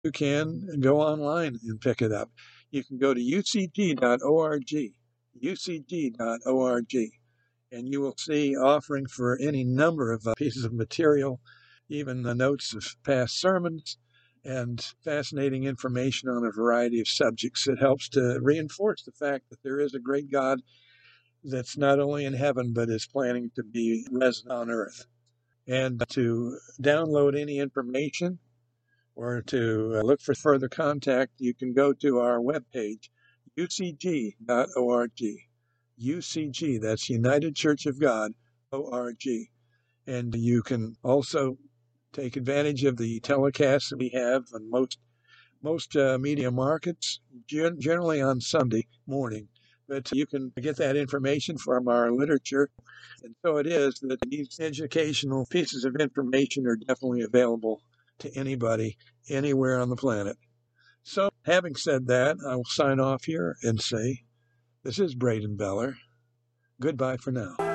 you can go online and pick it up. You can go to ucg.org, ucg.org, and you will see offering for any number of pieces of material, even the notes of past sermons, and fascinating information on a variety of subjects. It helps to reinforce the fact that there is a great God that's not only in heaven, but is planning to be resident on earth. And to download any information or to look for further contact, you can go to our webpage, ucg.org. UCG, that's United Church of God, ORG. And you can also take advantage of the telecasts that we have on most media markets, generally on Sunday morning. But you can get that information from our literature. And so it is that these educational pieces of information are definitely available to anybody, anywhere on the planet. So, having said that, I will sign off here and say, this is Braden Beller. Goodbye for now.